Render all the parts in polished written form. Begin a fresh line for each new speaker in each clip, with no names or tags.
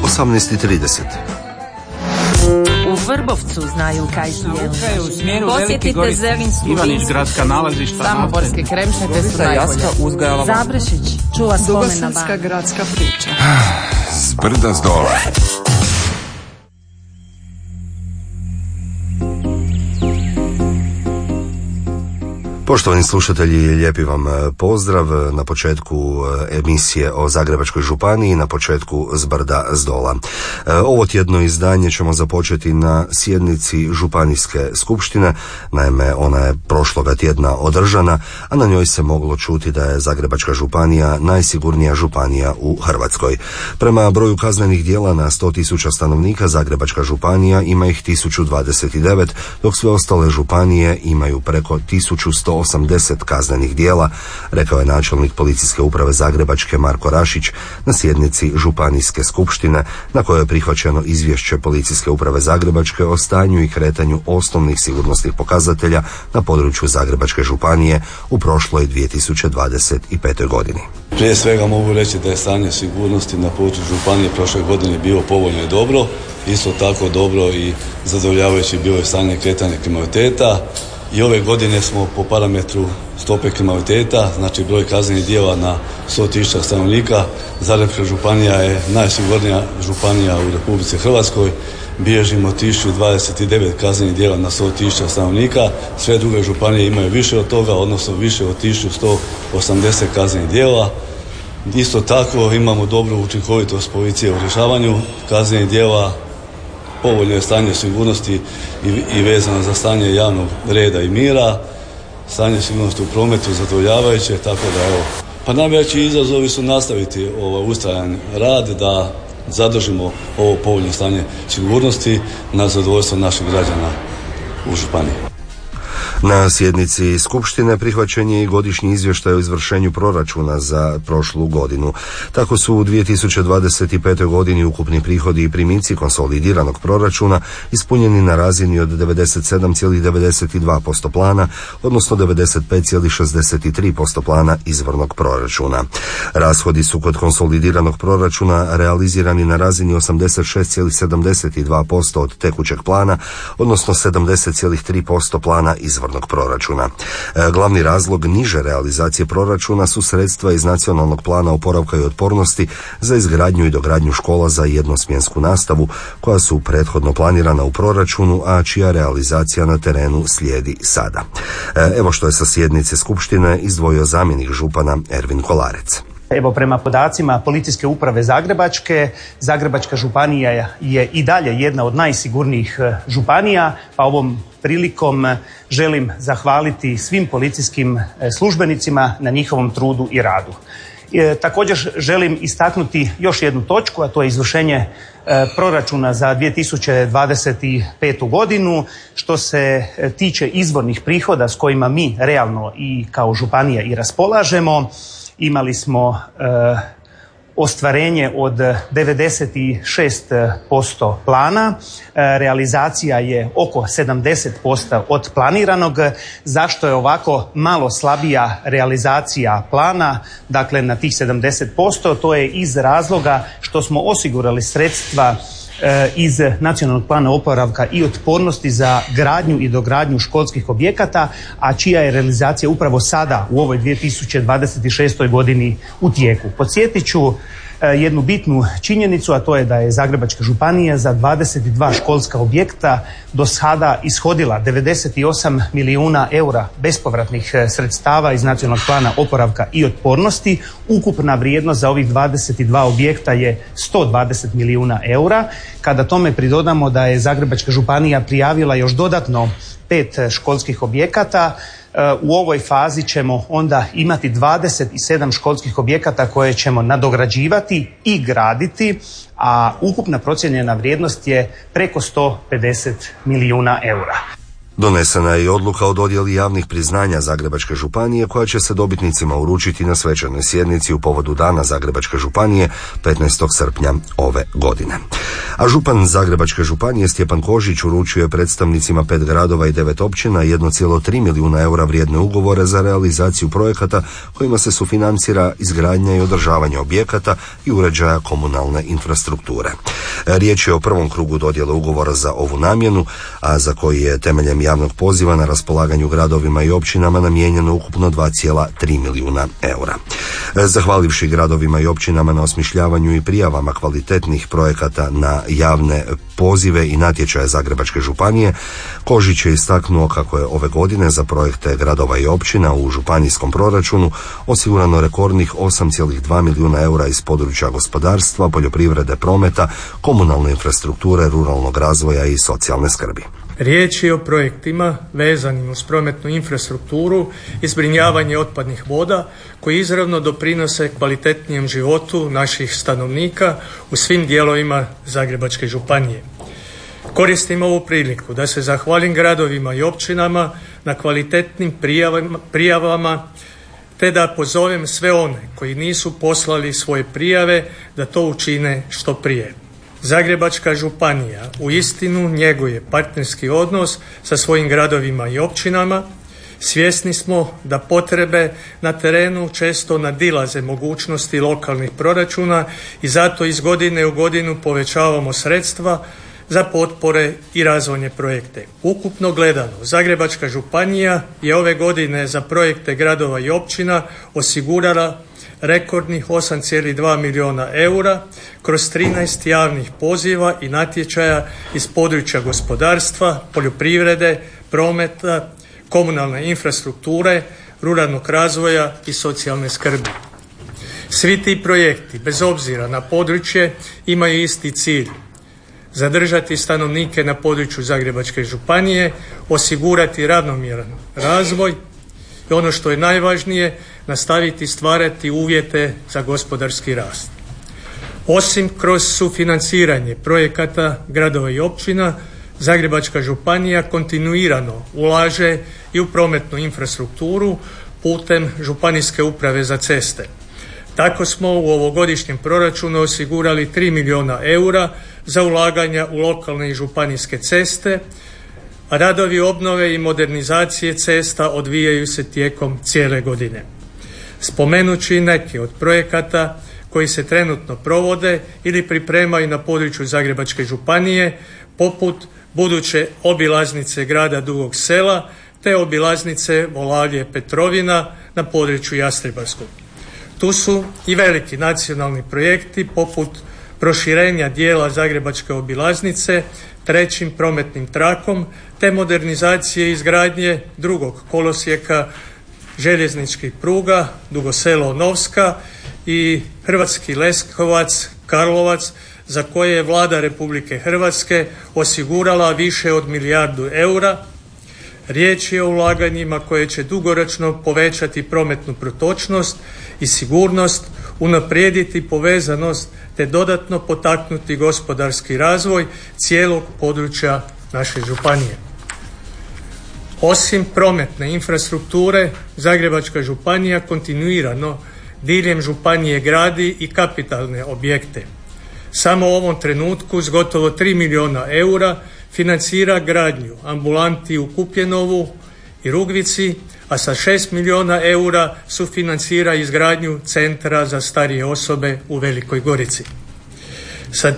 18:30.
U Vrbovcu znaju kaj su jelene. Posjetite Zerinsku
Ivanić gradska nalazišta.
Samoborske kremšnete su najbolje. Zaprešić čuva spomen na ban.
Gradska priča.
Zbrda zdola.
Poštovani slušatelji, lijepi vam pozdrav na početku emisije o Zagrebačkoj županiji, na početku Zbrda zdola. Ovo tjedno izdanje ćemo započeti na sjednici Županijske skupštine. Naime, ona je prošloga tjedna održana, a na njoj se moglo čuti da je Zagrebačka županija najsigurnija županija u Hrvatskoj. Prema broju kaznenih djela na 100.000 stanovnika, Zagrebačka županija ima ih 1029, dok sve ostale županije imaju preko 1180 kaznenih djela, rekao je načelnik Policijske uprave Zagrebačke Marko Rašić na sjednici Županijske skupštine, na kojoj je prihvaćeno izvješće Policijske uprave Zagrebačke o stanju i kretanju osnovnih sigurnosnih pokazatelja na području Zagrebačke županije u prošloj 2025. godini.
Prije svega mogu reći da je stanje sigurnosti na području županije prošle godine bilo povoljno i dobro, isto tako dobro i zadovoljavajuće bilo je stanje kretanja kriminaliteta. I ove godine smo po parametru stope kriminaliteta, znači broj kaznenih djela na 100.000 stanovnika, Zagrebačka županija je najsigurnija županija u Republici Hrvatskoj. Bilježimo 1029 kaznenih djela na 100.000 stanovnika, sve druge županije imaju više od toga, odnosno više od 1180 kaznenih djela. Isto tako imamo dobru učinkovitost policije u rješavanju kaznenih djela. Povoljno je stanje sigurnosti i vezano za stanje javnog reda i mira, stanje sigurnosti u prometu zadovoljavajuće, tako da evo. Pa najveći izazovi su nastaviti ustrajan rad da zadržimo ovo povoljno stanje sigurnosti na zadovoljstvo naših građana u županiji.
Na sjednici Skupštine prihvaćen je i godišnji izvještaj o izvršenju proračuna za prošlu godinu. Tako su u 2025. godini ukupni prihodi i primici konsolidiranog proračuna ispunjeni na razini od 97,92% plana, odnosno 95,63% plana izvornog proračuna. Rashodi su kod konsolidiranog proračuna realizirani na razini 86,72% od tekućeg plana, odnosno 70,3% plana izvornog proračuna. Glavni razlog niže realizacije proračuna su sredstva iz Nacionalnog plana oporavka i otpornosti za izgradnju i dogradnju škola za jednosmjensku nastavu, koja su prethodno planirana u proračunu, a čija realizacija na terenu slijedi sada. Evo što je sa sjednice Skupštine izdvojio zamjenik župana Ervin Kolarec.
Evo, prema podacima Policijske uprave Zagrebačke, Zagrebačka županija je i dalje jedna od najsigurnijih županija, pa ovom prilikom želim zahvaliti svim policijskim službenicima na njihovom trudu i radu. Također želim istaknuti još jednu točku, a to je izvršenje proračuna za 2025. godinu. Što se tiče izvornih prihoda s kojima mi realno i kao županija i raspolažemo, imali smo ostvarenje od 96% plana, realizacija je oko 70% od planiranog. Zašto je ovako malo slabija realizacija plana, dakle na tih 70%? To je iz razloga što smo osigurali sredstva iz Nacionalnog plana oporavka i otpornosti za gradnju i dogradnju školskih objekata, a čija je realizacija upravo sada u ovoj 2026. godini u tijeku. Podsjetit ću jednu bitnu činjenicu, a to je da je Zagrebačka županija za 22 školska objekta do sada ishodila 98 milijuna eura bespovratnih sredstava iz Nacionalnog plana oporavka i otpornosti. Ukupna vrijednost za ovih 22 objekta je 120 milijuna eura. Kada tome pridodamo da je Zagrebačka županija prijavila još dodatno 5 školskih objekata, u ovoj fazi ćemo onda imati 27 školskih objekata koje ćemo nadograđivati i graditi, a ukupna procijenjena vrijednost je preko 150 milijuna eura.
Donesena je i odluka o dodjeli javnih priznanja Zagrebačke županije, koja će se dobitnicima uručiti na svečanoj sjednici u povodu Dana Zagrebačke županije 15. srpnja ove godine. A župan Zagrebačke županije Stjepan Kožić uručio je predstavnicima 5 gradova i 9 općina 1,3 milijuna eura vrijedne ugovore za realizaciju projekata kojima se sufinancira izgradnja i održavanje objekata i uređaja komunalne infrastrukture. Riječ je o prvom krugu dodjele ugovora za ovu namjenu, a za koji je temeljem javnog poziva na raspolaganju gradovima i općinama namijenjeno ukupno 2,3 milijuna eura. Zahvalivši gradovima i općinama na osmišljavanju i prijavama kvalitetnih projekata na javne pozive i natječaje Zagrebačke županije, Kožić je istaknuo kako je ove godine za projekte gradova i općina u županijskom proračunu osigurano rekordnih 8,2 milijuna eura iz područja gospodarstva, poljoprivrede, prometa, komunalne infrastrukture, ruralnog razvoja i socijalne skrbi.
Riječ je o projektima vezanim uz prometnu infrastrukturu i zbrinjavanje otpadnih voda koji izravno doprinose kvalitetnijem životu naših stanovnika u svim dijelovima Zagrebačke županije. Koristim ovu priliku da se zahvalim gradovima i općinama na kvalitetnim prijavama te da pozovem sve one koji nisu poslali svoje prijave da to učine što prije. Zagrebačka županija uistinu njeguje partnerski odnos sa svojim gradovima i općinama. Svjesni smo da potrebe na terenu često nadilaze mogućnosti lokalnih proračuna i zato iz godine u godinu povećavamo sredstva za potpore i razvojne projekte. Ukupno gledano, Zagrebačka županija je ove godine za projekte gradova i općina osigurala rekordnih 8,2 milijuna eura kroz 13 javnih poziva i natječaja iz područja gospodarstva, poljoprivrede, prometa, komunalne infrastrukture, ruralnog razvoja i socijalne skrbi. Svi ti projekti, bez obzira na područje, imaju isti cilj: zadržati stanovnike na području Zagrebačke županije, osigurati ravnomjeran razvoj i ono što je najvažnije, nastaviti stvarati uvjete za gospodarski rast. Osim kroz sufinanciranje projekata gradova i općina, Zagrebačka županija kontinuirano ulaže i u prometnu infrastrukturu putem Županijske uprave za ceste. Tako smo u ovogodišnjem proračunu osigurali 3 milijuna eura za ulaganja u lokalne i županijske ceste, a radovi obnove i modernizacije cesta odvijaju se tijekom cijele godine. Spomenući neke od projekata koji se trenutno provode ili pripremaju na području Zagrebačke županije, poput buduće obilaznice grada Dugog Sela te obilaznice Volavlje Petrovina na području Jastrebarskog. Tu su i veliki nacionalni projekti poput proširenja dijela Zagrebačke obilaznice trećim prometnim trakom te modernizacije i izgradnje drugog kolosijeka željezničkih pruga Dugo Selo-Novska i Hrvatski Leskovac-Karlovac, za koje je Vlada Republike Hrvatske osigurala više od 1 milijardu eura. Riječ je o ulaganjima koje će dugoročno povećati prometnu protočnost i sigurnost, unaprijediti povezanost te dodatno potaknuti gospodarski razvoj cijelog područja naše županije. Osim prometne infrastrukture, Zagrebačka županija kontinuirano diljem županije gradi i kapitalne objekte. Samo u ovom trenutku s gotovo 3 milijuna eura financira gradnju ambulanti u Kupjenovu i Rugvici, a sa 6 milijuna eura sufinancira izgradnju centra za starije osobe u Velikoj Gorici. Sa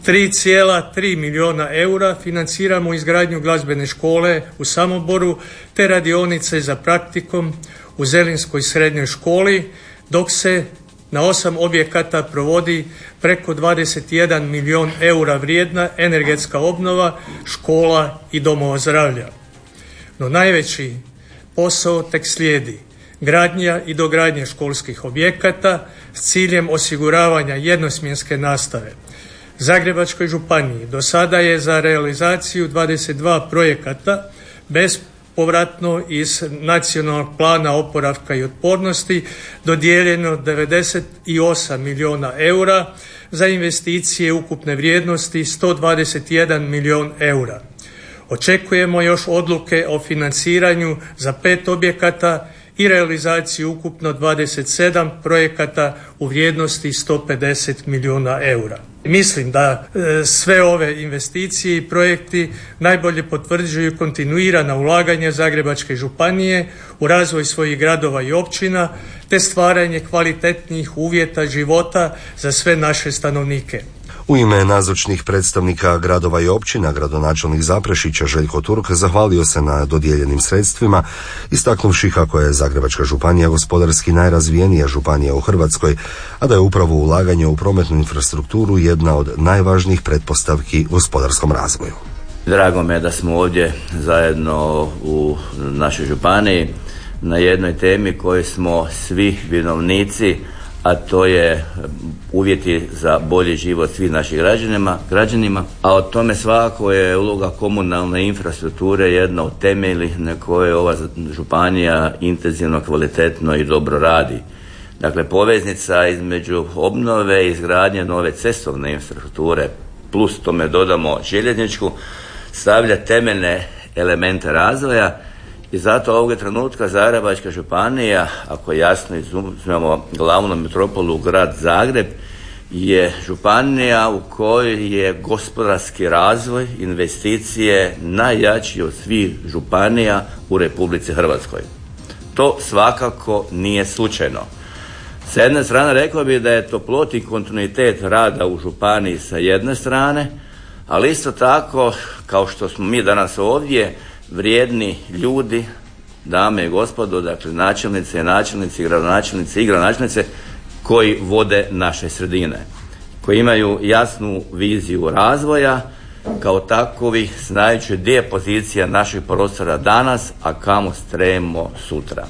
3,3 milijuna eura financiramo izgradnju glazbene škole u Samoboru te radionice za praktikum u Zelinskoj srednjoj školi, dok se na 8 objekata provodi preko 21 milijun eura vrijedna energetska obnova škola i domova zdravlja. No najveći posao tek slijedi: gradnja i dogradnja školskih objekata s ciljem osiguravanja jednosmjenske nastave. Zagrebačkoj županiji do sada je za realizaciju 22 projekata bespovratno iz Nacionalnog plana oporavka i otpornosti dodijeljeno 98 milijuna eura za investicije ukupne vrijednosti 121 milijun eura. Očekujemo još odluke o financiranju za 5 objekata i realizaciju ukupno 27 projekata u vrijednosti 150 milijuna eura. Mislim da sve ove investicije i projekti najbolje potvrđuju kontinuirana ulaganja Zagrebačke županije u razvoj svojih gradova i općina te stvaranje kvalitetnijih uvjeta života za sve naše stanovnike.
U ime nazočnih predstavnika gradova i općina, gradonačelnik Zaprešića Željko Turk zahvalio se na dodijeljenim sredstvima, istaknuvši kako je Zagrebačka županija gospodarski najrazvijenija županija u Hrvatskoj, a da je upravo ulaganje u prometnu infrastrukturu jedna od najvažnijih pretpostavki gospodarskom razvoju.
Drago me da smo ovdje zajedno u našoj županiji na jednoj temi koju smo svi vinovnici, a to je uvjeti za bolji život svih naših građanima, a o tome svakako je uloga komunalne infrastrukture jedna od temelji na kojoj ova županija intenzivno, kvalitetno i dobro radi. Dakle, poveznica između obnove i izgradnje nove cestovne infrastrukture, plus tome dodamo željezničku, stavlja temeljne elemente razvoja. I zato ovoga trenutka Zagrebačka županija, ako jasno izuzmemo glavnu metropolu grad Zagreb, je županija u kojoj je gospodarski razvoj, investicije najjači od svih županija u Republici Hrvatskoj. To svakako nije slučajno. S jedne strane rekao bih da je to plod i kontinuitet rada u županiji sa jedne strane, ali isto tako, kao što smo mi danas ovdje, vrijedni ljudi, dame i gospodo, dakle načelnice, gradonačelnici i gradonačelnice koji vode naše sredine, koji imaju jasnu viziju razvoja, kao takovi znajući gdje je pozicija naših prostora danas, a kamo stremimo sutra.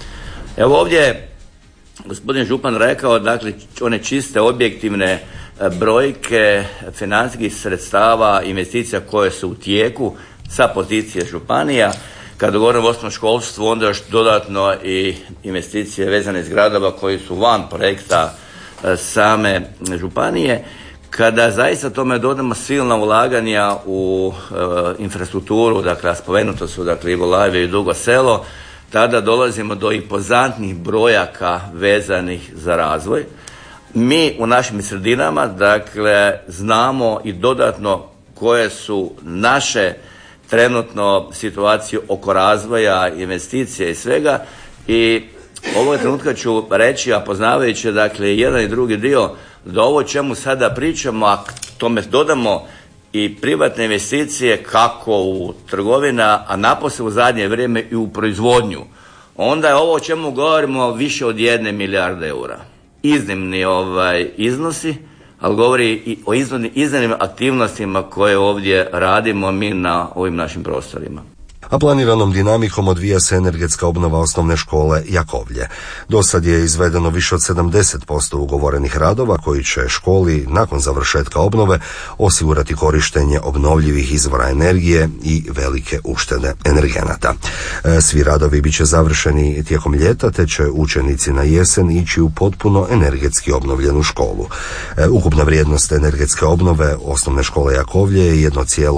Evo ovdje je gospodin župan rekao, dakle, one čiste objektivne brojke financijskih sredstava, investicija koje su u tijeku sa pozicije županija. Kada govorimo o osnovnom školstvu, onda još dodatno i investicije vezane iz gradova koji su van projekta same županije. Kada zaista tome dodamo silna ulaganja u infrastrukturu, dakle, spomenuto su dakle i Volajevo i Dugo Selo, tada dolazimo do impozantnih brojaka vezanih za razvoj. Mi u našim sredinama, dakle, znamo i dodatno koje su naše trenutno situacije oko razvoja, investicije i svega, i ovog trenutka ću reći, a poznavajući dakle jedan i drugi dio, da ovo čemu sada pričamo, a tome dodamo i privatne investicije kako u trgovina, a napose u zadnje vrijeme i u proizvodnju, onda je ovo o čemu govorimo više od 1 milijarde eura. Iznimni iznosi, ali govori i o iznimnim aktivnostima koje ovdje radimo mi na ovim našim prostorima.
A planiranom dinamikom odvija se energetska obnova osnovne škole Jakovlje. Dosad je izvedeno više od 70% ugovorenih radova koji će školi nakon završetka obnove osigurati korištenje obnovljivih izvora energije i velike uštede energenata. Svi radovi bit će završeni tijekom ljeta, te će učenici na jesen ići u potpuno energetski obnovljenu školu. Ukupna vrijednost energetske obnove osnovne škole Jakovlje je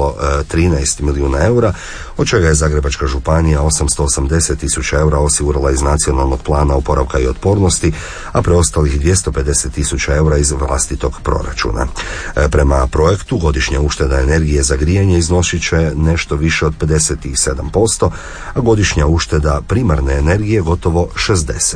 1,13 milijuna eura, od čega je Zagrebačka županija 880.000 eura osigurala iz Nacionalnog plana oporavka i otpornosti, a preostalih 250.000 eura iz vlastitog proračuna. Prema projektu godišnja ušteda energije za grijanje iznosit će nešto više od 57%, a godišnja ušteda primarne energije gotovo 60%.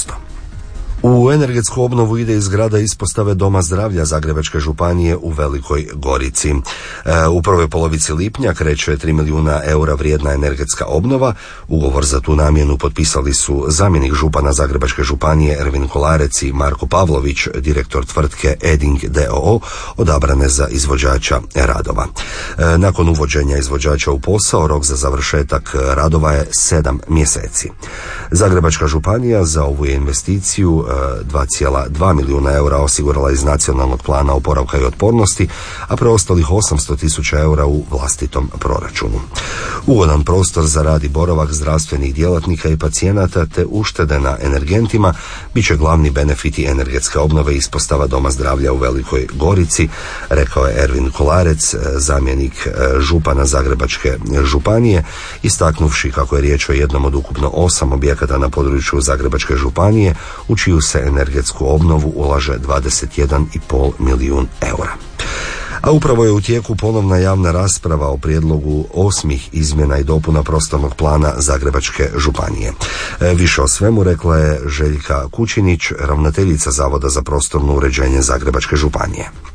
U energetsku obnovu ide izgrada ispostave Doma zdravlja Zagrebačke županije u Velikoj Gorici. U prvoj polovici lipnja kreće 3 milijuna eura vrijedna energetska obnova. Ugovor za tu namjenu potpisali su zamjenik župana Zagrebačke županije Ervin Kolarec i Marko Pavlović, direktor tvrtke Eding d.o.o. odabrane za izvođača radova. Nakon uvođenja izvođača u posao, rok za završetak radova je 7 mjeseci. Zagrebačka županija za ovu investiciju 2,2 milijuna eura osigurala iz Nacionalnog plana oporavka i otpornosti, a preostalih 800.000 eura u vlastitom proračunu. Ugodan prostor za rad i boravak zdravstvenih djelatnika i pacijenata te uštede na energentima bit će glavni benefiti energetske obnove ispostava Doma zdravlja u Velikoj Gorici, rekao je Ervin Kolarec, zamjenik župana Zagrebačke županije, istaknuvši kako je riječ o jednom od ukupno 8 objekata na području Zagrebačke županije u čiju se energetsku obnovu ulaže 21,5 milijun eura. A upravo je u tijeku ponovna javna rasprava o prijedlogu 8. izmjena i dopuna prostornog plana Zagrebačke županije. Više o svemu rekla je Željka Kučinić, ravnateljica Zavoda za prostorno uređenje Zagrebačke županije.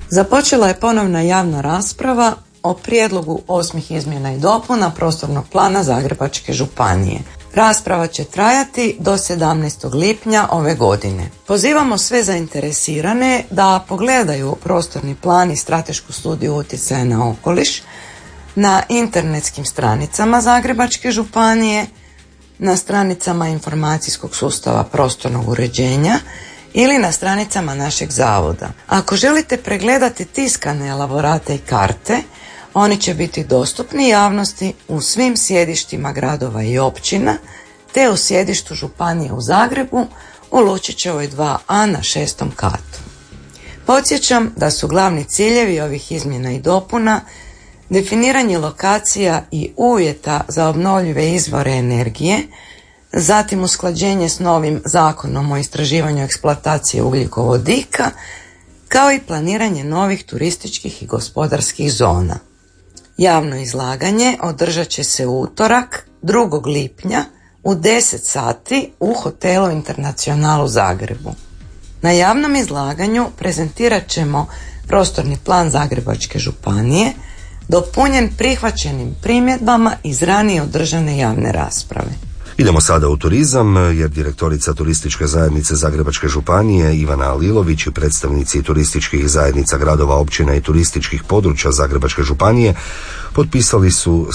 Započela je ponovna javna rasprava o prijedlogu 8. izmjena i dopuna prostornog plana Zagrebačke županije. Rasprava će trajati do 17. lipnja ove godine. Pozivamo sve zainteresirane da pogledaju prostorni plan i stratešku studiju utjecaja na okoliš na internetskim stranicama Zagrebačke županije, na stranicama informacijskog sustava prostornog uređenja ili na stranicama našeg zavoda. Ako želite pregledati tiskane elaborate i karte, oni će biti dostupni javnosti u svim sjedištima gradova i općina, te u sjedištu županije u Zagrebu u Lučićevoj 2A na 6. katu. Podsjećam da su glavni ciljevi ovih izmjena i dopuna definiranje lokacija i uvjeta za obnovljive izvore energije, zatim usklađenje s novim Zakonom o istraživanju eksploatacije ugljikovodika, kao i planiranje novih turističkih i gospodarskih zona. Javno izlaganje održat će se u utorak 2. lipnja u 10 sati u hotelu Internacional u Zagrebu. Na javnom izlaganju prezentirat ćemo prostorni plan Zagrebačke županije, dopunjen prihvaćenim primjedbama iz ranije održane javne rasprave.
Idemo sada u turizam, jer direktorica turističke zajednice Zagrebačke županije Ivana Alilović i predstavnici turističkih zajednica gradova, općina i turističkih područja Zagrebačke županije potpisali su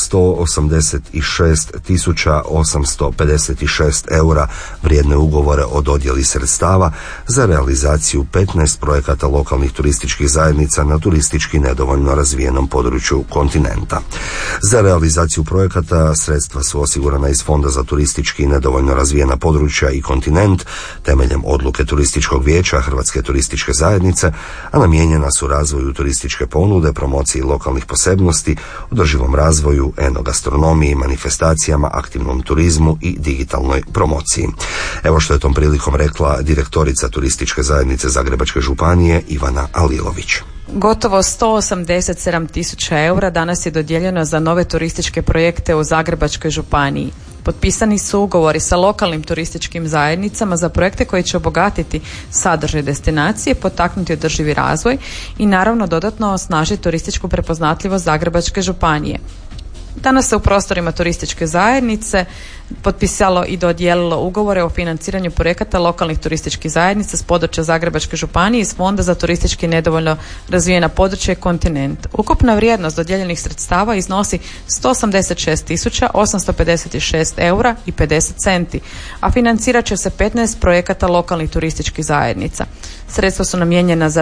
186.856 eura vrijedne ugovore o dodjeli sredstava za realizaciju 15 projekata lokalnih turističkih zajednica na turistički nedovoljno razvijenom području kontinenta. Za realizaciju projekata sredstva su osigurana iz Fonda za turistički nedovoljno razvijena područja i kontinent temeljem odluke Turističkog vijeća Hrvatske turističke zajednice, a namijenjena su razvoju turističke ponude, promociji lokalnih posebnosti, održivom razvoju, enogastronomiji, manifestacijama, aktivnom turizmu i digitalnoj promociji. Evo što je tom prilikom rekla direktorica turističke zajednice Zagrebačke županije Ivana Alilović.
Gotovo 187.000 eura danas je dodijeljeno za nove turističke projekte u Zagrebačkoj županiji. Potpisani su ugovori sa lokalnim turističkim zajednicama za projekte koji će obogatiti sadržaj destinacije, potaknuti održivi razvoj i naravno dodatno osnažiti turističku prepoznatljivost Zagrebačke županije. Danas se u prostorima turističke zajednice potpisalo i dodijelilo ugovore o financiranju projekata lokalnih turističkih zajednica s područja Zagrebačke županije iz Fonda za turistički nedovoljno razvijena područja i kontinent. Ukupna vrijednost dodijeljenih sredstava iznosi 186.856 eura i 50 centi, a financirat će se 15 projekata lokalnih turističkih zajednica. Sredstva su namijenjena za